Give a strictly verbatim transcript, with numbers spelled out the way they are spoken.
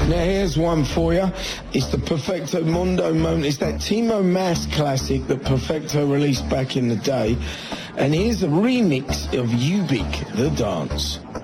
Now here's one for you. It's the Perfecto Mondo moment. It's that Timo Maas classic that Perfecto released back in the day. And here's a remix of Ubik, The Dance.